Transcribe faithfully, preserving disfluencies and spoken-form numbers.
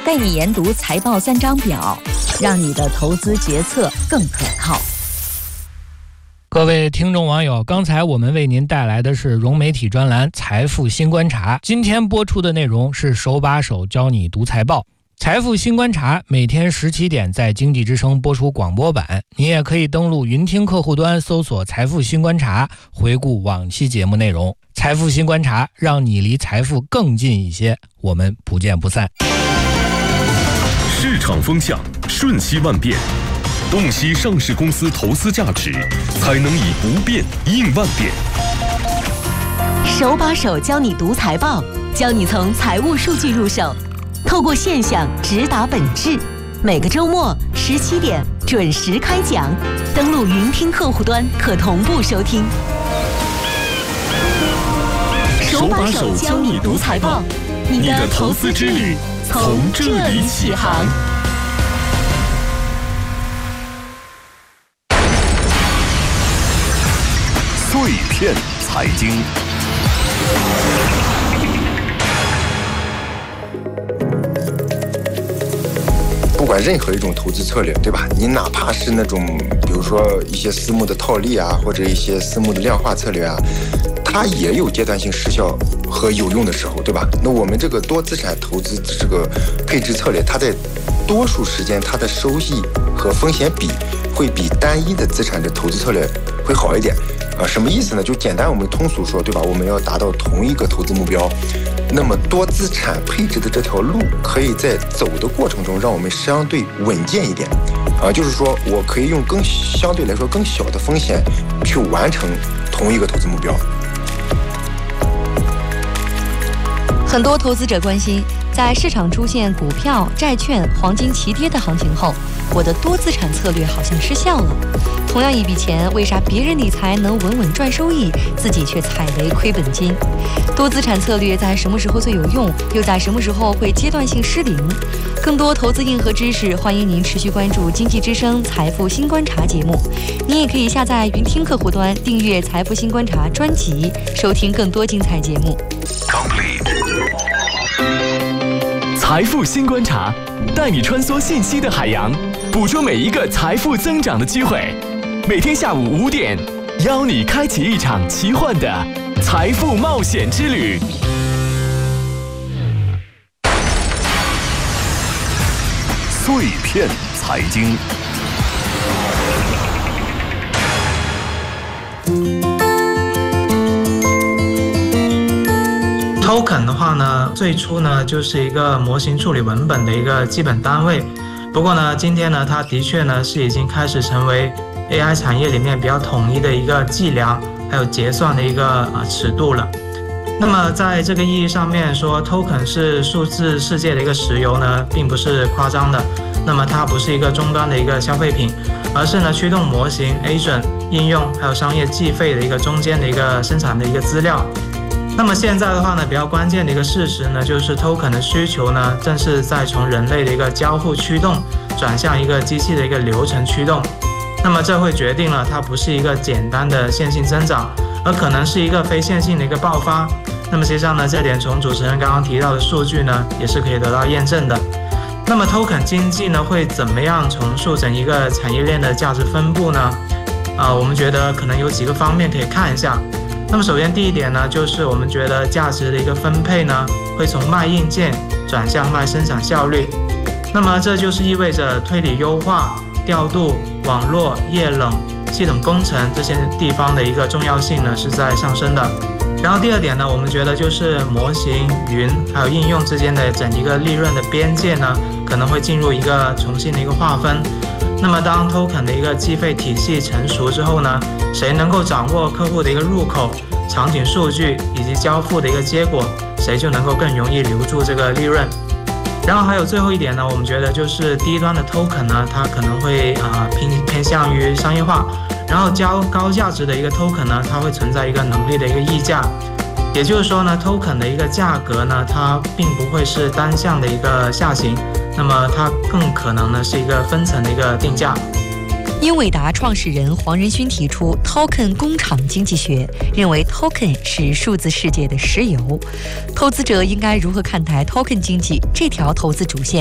带你研读财报三张表，让你的投资决策更可靠。 各位听众网友，刚才我们为您带来的是融媒体专栏财富新观察，今天播出的内容是手把手教你读财报。财富新观察每天十七点在经济之声播出广播版，你也可以登录云听客户端搜索财富新观察，回顾往期节目内容。财富新观察，让你离财富更近一些，我们不见不散。 市场风向瞬息万变，洞悉上市公司投资价值，才能以不变应万变。 手把手教你读财报，教你从财务数据入手，透过现象直达本质。每个周末十七点准时开讲，登录云听客户端可同步收听。手把手教你读财报，你的投资之旅从这里起航。 碎片财经， 不管任何一种投资策略，对吧？你哪怕是那种，比如说一些私募的套利啊，或者一些私募的量化策略啊，它也有阶段性失效和有用的时候，对吧？那我们这个多资产投资这个配置策略，它在多数时间它的收益和风险比会比单一的资产的投资策略会好一点啊。什么意思呢？就简单我们通俗说，对吧？我们要达到同一个投资目标，那么多资产配置的这条路可以在走的过程中让我们相对稳健一点啊，就是说我可以用更相对来说更小的风险去完成同一个投资目标。 很多投资者关心，在市场出现股票、债券、黄金齐跌的行情后，我的多资产策略好像失效了。同样一笔钱，为啥别人理财能稳稳赚收益，自己却踩雷亏本金？多资产策略在什么时候最有用，又在什么时候会阶段性失灵？更多投资硬核知识，欢迎您持续关注经济之声财富新观察节目。您也可以下载云听客户端，订阅财富新观察专辑，收听更多精彩节目。 财富新观察，带你穿梭信息的海洋，捕捉每一个财富增长的机会。每天下午五点，邀你开启一场奇幻的财富冒险之旅。 碎片财经。 Token 的话呢，最初呢就是一个模型处理文本的一个基本单位。不过呢，今天呢，它的确呢是已经开始成为 A I 产业里面比较统一的一个计量还有结算的一个啊尺度了。那么在这个意义上面说 ，Token 是数字世界的一个石油呢，并不是夸张的。那么它不是一个终端的一个消费品，而是呢驱动模型、agent 应用还有商业计费的一个中间的一个生产的一个资料。那么现在的话呢，比较关键的一个事实呢，就是 token 的需求呢，正是在从人类的一个交互驱动转向一个机器的一个流程驱动。那么这会决定了它不是一个简单的线性增长，而可能是一个非线性的一个爆发。那么实际上呢，这点从主持人刚刚提到的数据呢，也是可以得到验证的。那么 token 经济呢，会怎么样重塑整一个产业链的价值分布呢？啊、呃，我们觉得可能有几个方面可以看一下。那么首先第一点呢，就是我们觉得价值的一个分配呢，会从卖硬件转向卖生产效率。那么这就是意味着推理优化、调度、网络、液冷、系统工程这些地方的一个重要性呢是在上升的。然后第二点呢，我们觉得就是模型、云还有应用之间的整一个利润的边界呢，可能会进入一个重新的一个划分。那么当 token 的一个计费体系成熟之后呢，谁能够掌握客户的一个入口、场景数据以及交付的一个结果，谁就能够更容易留住这个利润。然后还有最后一点呢，我们觉得就是低端的 token 呢，它可能会啊、呃、偏偏向于商业化，然后较高价值的一个 token 呢，它会存在一个能力的一个溢价。也就是说呢 ，token 的一个价格呢，它并不会是单向的一个下行，那么它更可能呢是一个分层的一个定价。 英伟达创始人黄仁勋提出 Token 工厂经济学，认为 Token 是数字世界的石油。投资者应该如何看待 Token 经济这条投资主线？